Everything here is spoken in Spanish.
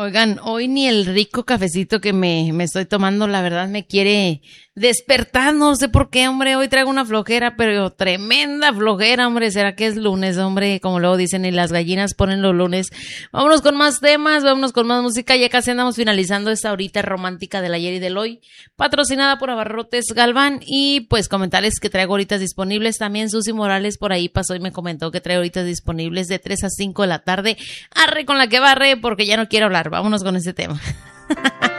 Oigan, hoy ni el rico cafecito que me estoy tomando, la verdad me quiere despertar, no sé por qué, hombre, hoy traigo una flojera, pero tremenda flojera, hombre, ¿será que es lunes, hombre? Como luego dicen, y las gallinas ponen los lunes. Vámonos con más temas, vámonos con más música, ya casi andamos finalizando esta horita romántica del ayer y del hoy, patrocinada por Abarrotes Galván, y pues comentarles que traigo horitas disponibles, también Susi Morales por ahí pasó y me comentó que trae horitas disponibles de 3 a 5 de la tarde, arre con la que barre, porque ya no quiero hablar. Vámonos con este tema.